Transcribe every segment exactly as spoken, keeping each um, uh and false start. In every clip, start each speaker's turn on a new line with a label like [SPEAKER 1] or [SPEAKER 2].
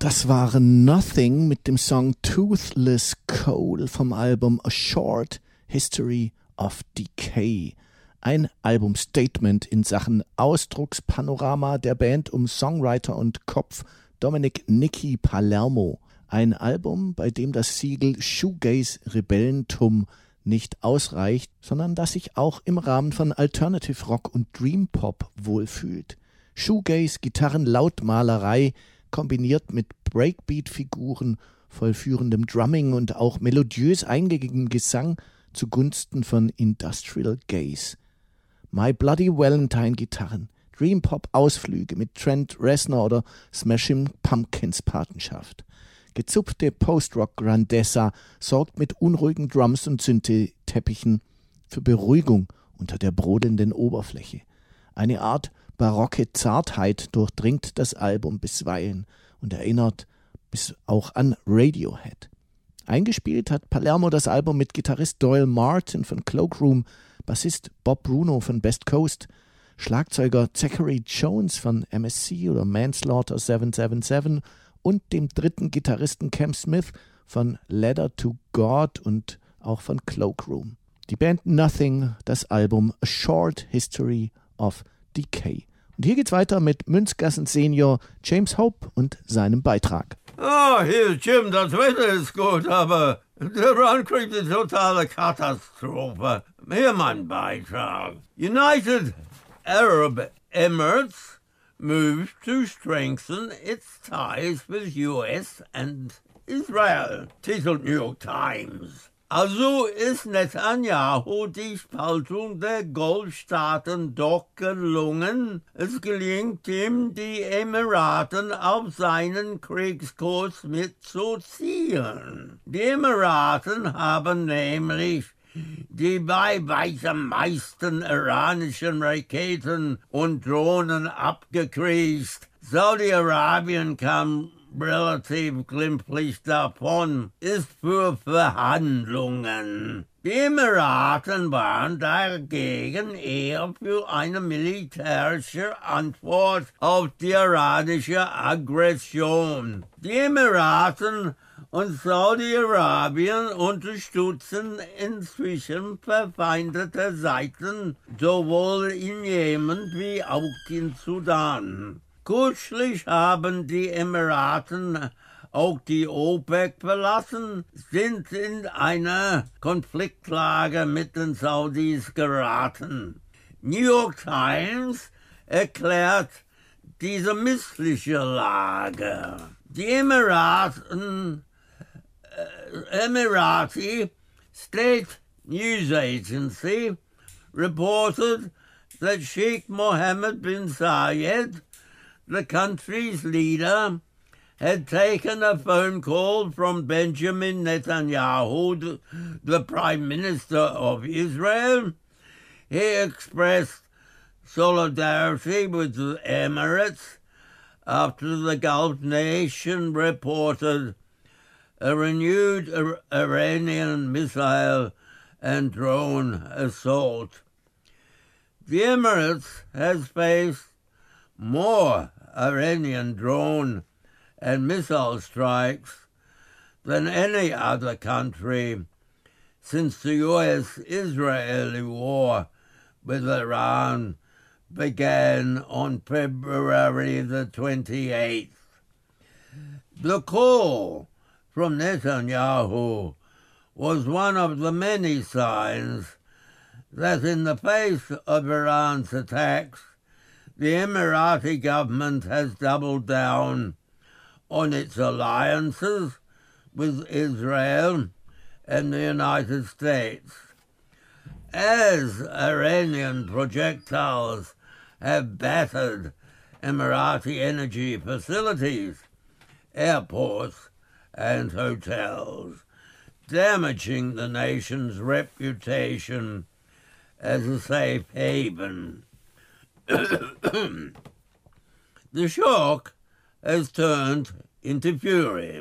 [SPEAKER 1] Das waren Nothing mit dem Song Toothless Coal vom Album A Short History of Decay. Ein Albumstatement in Sachen Ausdruckspanorama der Band um Songwriter und Kopf Dominic Nicky Palermo. Ein Album, bei dem das Siegel Shoegaze-Rebellentum nicht ausreicht, sondern das sich auch im Rahmen von Alternative Rock und Dream Pop wohlfühlt. Shoegaze, Gitarren, Lautmalerei, kombiniert mit Breakbeat-Figuren, vollführendem Drumming und auch melodiös eingängigem Gesang zugunsten von Industrial Gaze. My Bloody Valentine-Gitarren, Dream Pop-Ausflüge mit Trent Reznor oder Smashing Pumpkins Patenschaft. Gezupfte Post-Rock-Grandessa sorgt mit unruhigen Drums und Syntheteppichen für Beruhigung unter der brodelnden Oberfläche. Eine Art barocke Zartheit durchdringt das Album bisweilen und erinnert bis auch an Radiohead. Eingespielt hat Palermo das Album mit Gitarrist Doyle Martin von Cloakroom, Bassist Bob Bruno von Best Coast, Schlagzeuger Zachary Jones von M S C oder Manslaughter sieben sieben sieben und dem dritten Gitarristen Cam Smith von Ladder to God und auch von Cloakroom. Die Band Nothing, das Album A Short History of Decay. Und hier geht's weiter mit Münzgassen Senior James Hope und seinem Beitrag.
[SPEAKER 2] Oh, hier, Jim, das Wetter ist gut, aber der Rankrieg ist totale Katastrophe. Hier mein Beitrag. United Arab Emirates moves to strengthen its ties with U S and Israel, titelt New York Times. Also ist Netanyahu die Spaltung der Golfstaaten doch gelungen. Es gelingt ihm, die Emiraten auf seinen Kriegskurs mitzuziehen. Die Emiraten haben nämlich die bei weitem meisten iranischen Raketen und Drohnen abgekriegt. Saudi-Arabien kam relativ glimpflich davon, ist für Verhandlungen. Die Emiraten waren dagegen eher für eine militärische Antwort auf die iranische Aggression. Die Emiraten und Saudi-Arabien unterstützen inzwischen verfeindete Seiten, sowohl in Jemen wie auch in Sudan. Kürzlich haben die Emiraten auch die OPEC verlassen, sind in eine Konfliktlage mit den Saudis geraten. New York Times erklärt diese missliche Lage. Die Emiraten, äh, Emirati State News Agency reported that Sheikh Mohammed bin Zayed, the country's leader, had taken a phone call from Benjamin Netanyahu, the Prime Minister of Israel. He expressed solidarity with the Emirates after the Gulf nation reported a renewed Iranian missile and drone assault. The Emirates has faced more Iranian drone and missile strikes than any other country since the U S-Israeli war with Iran began on February the twenty-eighth. The call from Netanyahu was one of the many signs that in the face of Iran's attacks, the Emirati government has doubled down on its alliances with Israel and the United States. As Iranian projectiles have battered Emirati energy facilities, airports and hotels, damaging the nation's reputation as a safe haven. The shock has turned into fury.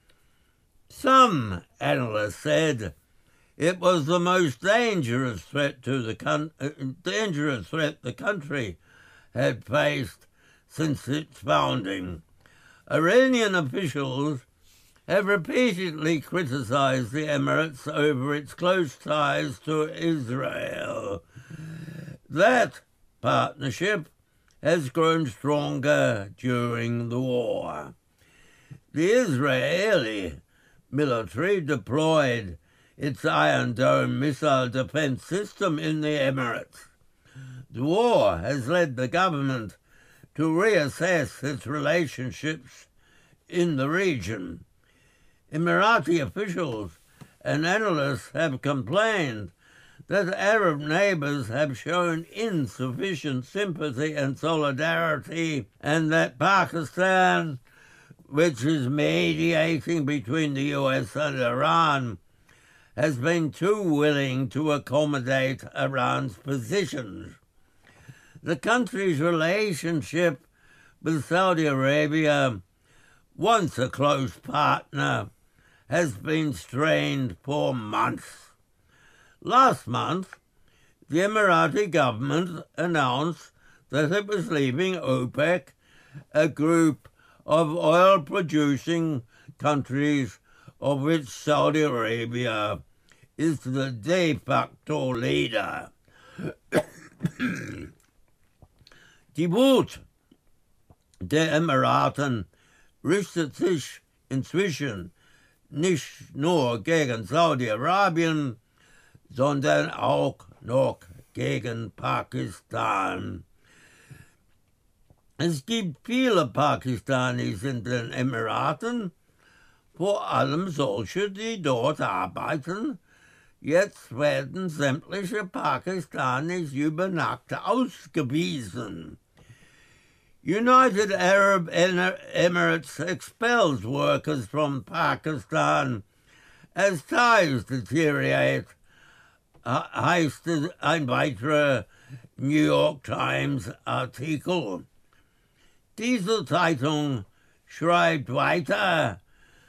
[SPEAKER 2] Some analysts said it was the most dangerous threat to the con- uh, dangerous threat the country had faced since its founding, Iranian officials have repeatedly criticized the Emirates over its close ties to Israel. That partnership has grown stronger during the war. The Israeli military deployed its Iron Dome missile defense system in the Emirates. The war has led the government to reassess its relationships in the region. Emirati officials and analysts have complained that Arab neighbours have shown insufficient sympathy and solidarity, and that Pakistan, which is mediating between the U S and Iran, has been too willing to accommodate Iran's positions. The country's relationship with Saudi Arabia, once a close partner, has been strained for months. Last month, the Emirati government announced that it was leaving OPEC, a group of oil-producing countries of which Saudi Arabia is the de facto leader. Die Wut der Emiraten richtet sich inzwischen nicht nur gegen Saudi-Arabien, sondern auch noch gegen Pakistan. Es gibt viele Pakistanis in den Emiraten, vor allem solche, die dort arbeiten. Jetzt werden sämtliche Pakistanis über Nacht ausgewiesen. United Arab Emirates expels workers from Pakistan as ties deteriorate, heißt ein weiterer New York Times Artikel. Diese Zeitung schreibt weiter,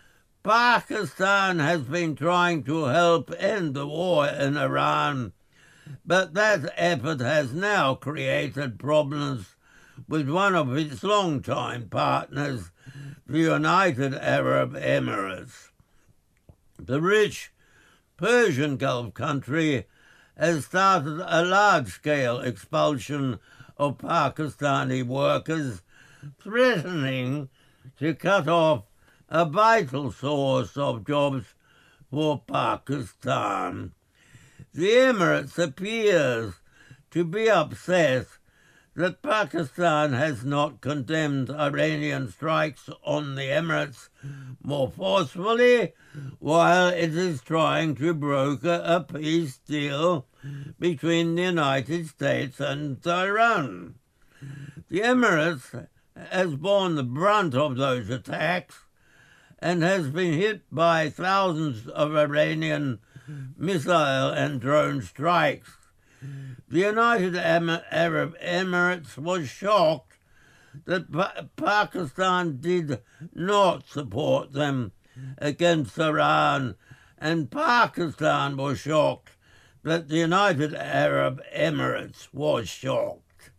[SPEAKER 2] Pakistan has been trying to help end the war in Iran, but that effort has now created problems with one of its long-time partners, the United Arab Emirates. The rich Persian Gulf country has started a large-scale expulsion of Pakistani workers, threatening to cut off a vital source of jobs for Pakistan. The Emirates appears to be upset that Pakistan has not condemned Iranian strikes on the Emirates more forcefully, while it is trying to broker a peace deal between the United States and Iran. The Emirates has borne the brunt of those attacks and has been hit by thousands of Iranian missile and drone strikes. The United Arab Emirates was shocked that pa- Pakistan did not support them against Iran, and Pakistan was shocked that the United Arab Emirates was shocked.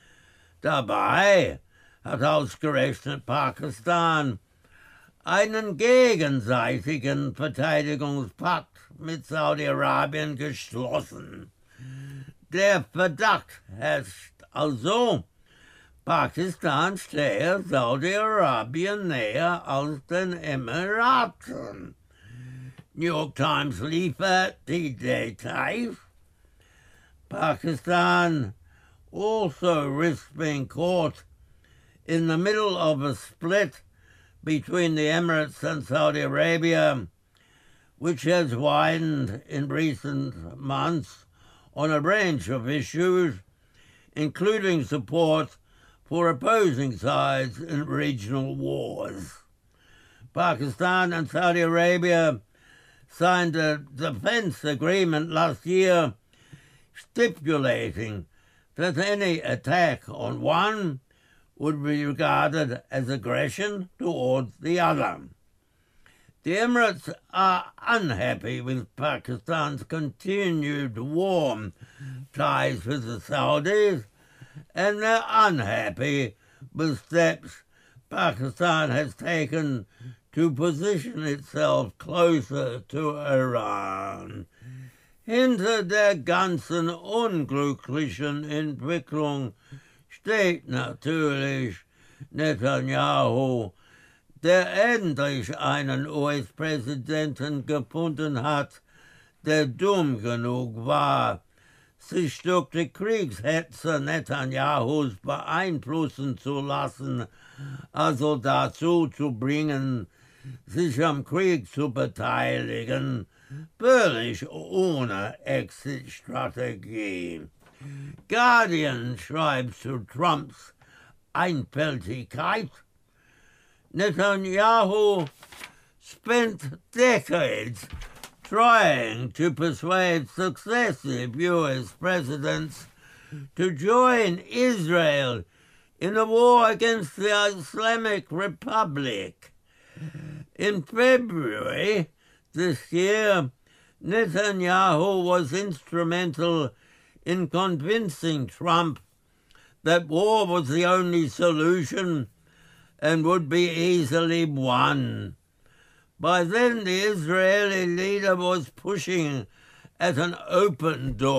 [SPEAKER 2] Dabei hat ausgerechnet Pakistan einen gegenseitigen Verteidigungspakt mit Saudi-Arabien geschlossen. Der Verdacht herrscht also, Pakistan stehe Saudi-Arabien näher als den Emiraten. New York Times liefert die Details. Pakistan also risks being caught in the middle of a split between the Emirates and Saudi Arabia, which has widened in recent months on a range of issues, including support for opposing sides in regional wars. Pakistan and Saudi Arabia signed a defense agreement last year stipulating that any attack on one would be regarded as aggression towards the other. The Emirates are unhappy with Pakistan's continued warm ties with the Saudis, and they're unhappy with steps Pakistan has taken to position itself closer to Iran. Hinter der ganzen unglücklichen Entwicklung steht natürlich Netanyahu, der endlich einen U S-Präsidenten gefunden hat, der dumm genug war, sich durch die Kriegshetze Netanyahus beeinflussen zu lassen, also dazu zu bringen, sich am Krieg zu beteiligen, völlig ohne Exit-Strategie. Guardian schreibt zu Trumps Einfältigkeit: Netanyahu spent decades trying to persuade successive U S presidents to join Israel in a war against the Islamic Republic. In February this year, Netanyahu was instrumental in convincing Trump that war was the only solution and would be easily won. By then, the Israeli leader was pushing at an open door.